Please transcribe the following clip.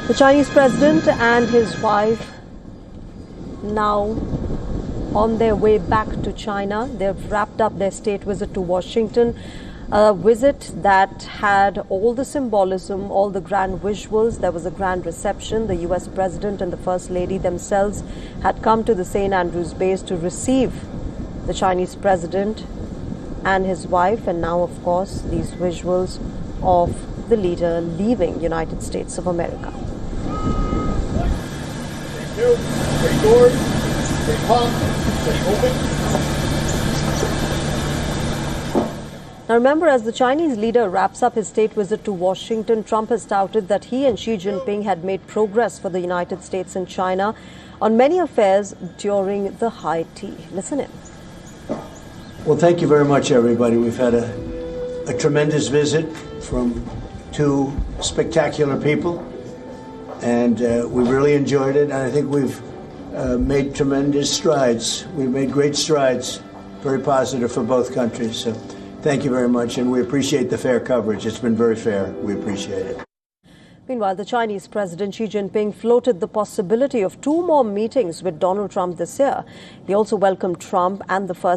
The Chinese president and his wife now on their way back to China. They've wrapped up their state visit to Washington, a visit that had all the symbolism, all the grand visuals. There was a grand reception. The U.S. president and the First Lady themselves had come to the St. Andrews base to receive the Chinese president and his wife, and now, of course, these visuals of the leader leaving United States of America. Stay doors, stay calm, stay open. Now remember, as the Chinese leader wraps up his state visit to Washington, Trump has touted that he and Xi Jinping had made progress for the United States and China on many affairs during the high tea. Listen in. Well, thank you very much, everybody. We've had a tremendous visit from two spectacular people, and we really enjoyed it. And I think we've made tremendous strides. We've made great strides, very positive for both countries. So thank you very much, and we appreciate the fair coverage. It's been very fair. We appreciate it. Meanwhile, the Chinese President Xi Jinping floated the possibility of 2 more meetings with Donald Trump this year. He also welcomed Trump and the First